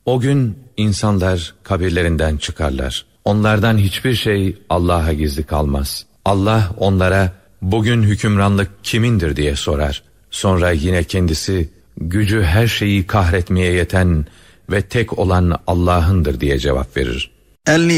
O gün insanlar kabirlerinden çıkarlar. Onlardan hiçbir şey Allah'a gizli kalmaz. Allah onlara bugün hükümranlık kimindir diye sorar. Sonra yine kendisi gücü her şeyi kahretmeye yeten ve tek olan Allah'ındır diye cevap verir.